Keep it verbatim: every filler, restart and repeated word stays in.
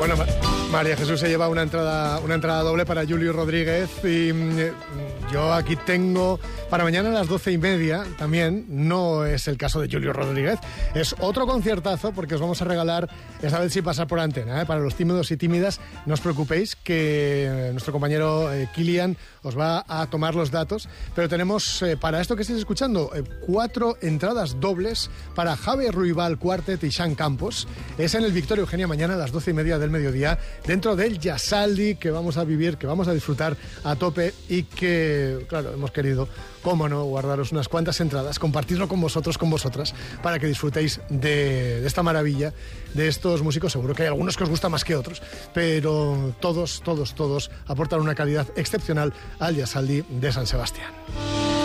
Bueno, María Jesús se lleva una entrada, una entrada doble para Julio Rodríguez y yo aquí tengo para mañana a las doce y media también. No es el caso de Julio Rodríguez, es otro conciertazo porque os vamos a regalar, esta vez sin pasar por antena, ¿eh? Para los tímidos y tímidas, no os preocupéis que nuestro compañero eh, Kilian os va a tomar los datos, pero tenemos eh, para esto que estáis escuchando eh, cuatro entradas dobles para Javier Ruibal Quartet y Sean Campos. Es en el Victoria Eugenia mañana a las doce y media del mediodía, dentro del Yasaldi, que vamos a vivir, que vamos a disfrutar a tope y que, claro, hemos querido, cómo no, guardaros unas cuantas entradas, compartirlo con vosotros, con vosotras, para que disfrutéis de, de esta maravilla, de estos músicos. Seguro que hay algunos que os gustan más que otros, pero todos, todos, todos aportan una calidad excepcional al Yasaldi de San Sebastián.